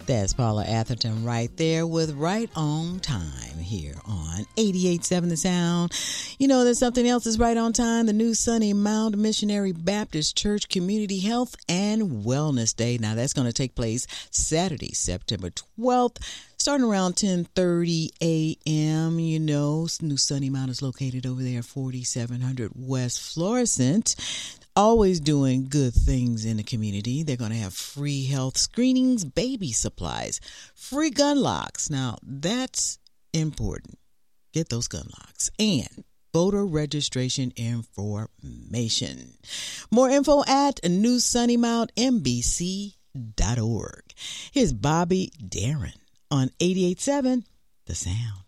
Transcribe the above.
That's Paula Atherton right there with Right on Time here on 88.7 The Sound. You know, there's something else that's right on time. The new Sunny Mound Missionary Baptist Church Community Health and Wellness Day. Now, that's going to take place Saturday, September 12th, starting around 10:30 a.m. You know, New Sunny Mound is located over there, 4700 West Florissant. Always doing good things in the community. They're going to have free health screenings, baby supplies, free gun locks. Now, that's important. Get those gun locks. And voter registration information. More info at newsunnymountmbc.org. Here's Bobby Darin on 88.7 The Sound.